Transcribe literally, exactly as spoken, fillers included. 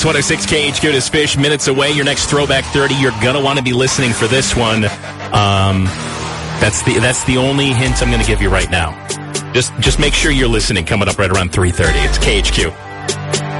It's one oh six K H Q to Spish, minutes away. Your next Throwback thirty, you're going to want to be listening for this one. Um, that's the that's the only hint I'm going to give you right now. Just, just make sure you're listening coming up right around three thirty. It's K H Q.